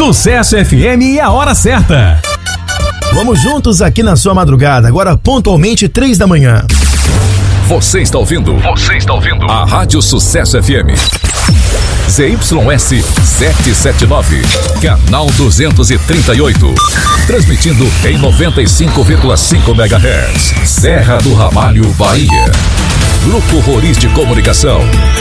Sucesso FM e a hora certa. Vamos juntos aqui na sua madrugada, agora pontualmente 3 da manhã. Você está ouvindo a Rádio Sucesso FM. ZYS 779, canal 238. Transmitindo em 95,5 MHz. Serra do Ramalho, Bahia. Grupo Roriz de Comunicação.